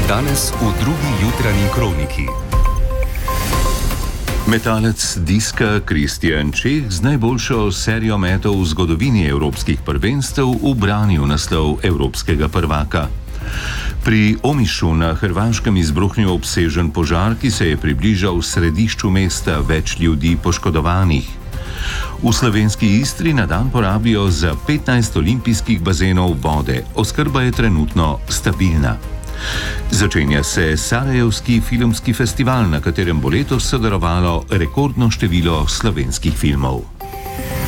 Danes v drugi jutranji kroniki. Metalec diska Kristjan Čeh z najboljšo serijo metov v zgodovini evropskih prvenstev ubranil naslov evropskega prvaka. Pri Omišu na Hrvaškem izbruhnil obsežen požar, ki se je približal središču mesta, več ljudi poškodovanih. V slovenski Istri na dan porabijo za 15 olimpijskih bazenov vode, oskrba je trenutno stabilna. Začenja se Sarajevski filmski festival, na katerem bo letos sodelovalo rekordno število slovenskih filmov.